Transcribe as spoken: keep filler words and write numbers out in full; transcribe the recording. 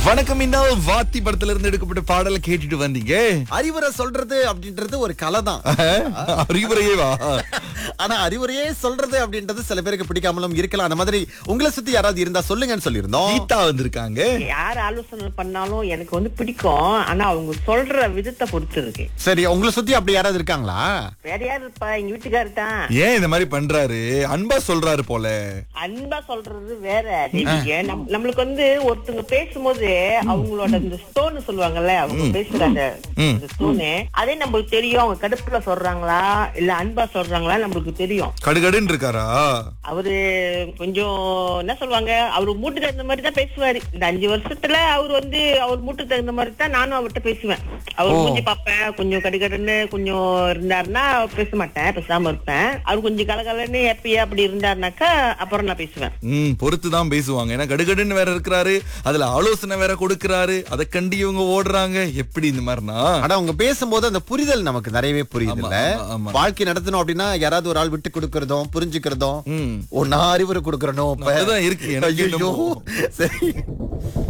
வணக்கம். இன்னும் வாத்தி படத்துல இருந்து எடுக்கப்பட்ட பாடலை கேட்டுட்டு வந்தீங்க. அறிவுரை சொல்றது அப்படின்றது ஒரு கலை தான். அறிவுரையே வா. ஆனா அறிவுரையே சொல்றது அப்படின்றது சில பேருக்கு பிடிக்காமலும் இருக்கலாம். அந்த மாதிரி உங்களை சுத்தி யாராவது இருந்தா சொல்லுங்கன்னு சொல்லியிருந்தோம். கீதா வந்திருக்காங்க. யார் ஆலோசனை பண்ணாலும் எனக்கு வந்து பிடிக்கும். ஆனா அவங்க சொல்ற விதத்தை பொறுத்து இருக்கு. சரி, உங்களை சுத்தி அப்படி யாராவது இருக்காங்களா? வேற யாரு இருப்பா? எங்க வீட்டுக்காரு தான். ஏன் இந்த மாதிரி பண்றாரு? அன்பா சொல்றாரு போல. அன்பா சொல்றது வேற. தேவிக, நம்- நம்மளுக்கு வந்து ஒருத்தவங்க பேசும்போது அவங்களோட இந்த ஸ்டோன் சொல்லுவாங்கல்ல, அவங்க பேசுறாங்க இந்த ஸ்டோனு, அதே நம்மளுக்கு தெரியும். அவங்க கடுப்புல சொல்றாங்களா இல்ல அன்பா சொல்றாங்களா நம்மளுக்கு தெரியும். கடுகடுன்னு இருக்காரா? அவரு கொஞ்சம் என்ன சொல்லுவாங்க, அவரு மூட்டுக்கு தகுந்த மாதிரி தான் பேசுவாரு. இந்த அஞ்சு வருஷத்துல அவர் வந்து அவர் மூட்டுக்கு தகுந்த மாதிரி தான் நானும் அவர்கிட்ட பேசுவேன். அவர் மூஞ்சி பாப்பேன், கொஞ்சம் கடுகடுன்னு கொஞ்சம் இருந்தாருன்னா பேச மாட்டேன், பேசாம இருப்பேன். அவர் கொஞ்சம் கலகலன்னு ஹாப்பியா அப்படி இருந்தாருனாக்கா அப்புறம் நான் பேசுவேன். ம் பொறுத்து தான் பேசுவாங்க. ஏன்னா கடுகடுன்னு வேற இருக்கிறாரு, அதுல ஆலோசனை வேற கொடுக்கறாரு. அதை கண்டி இவங்க ஓடுறாங்க. எப்படி இந்த மாதிரினா? ஆனா அவங்க பேசும்போது அந்த புரிதல் நமக்கு நிறையவே புரியுது இல்ல. ஆமா, ஆமா. வாழ்க்கை நடத்தணும் அப்படின்னா யாராவது ஒரு ஆள் விட்டு கொடுக்கறதும் புரிஞ்சுக்கிறதும் ம் ஒன்னா அறிவுரை கொடுக்கறனும். அதுதான் இருக்கு எனக்கு ஐயோ, என்னமோ. சரி.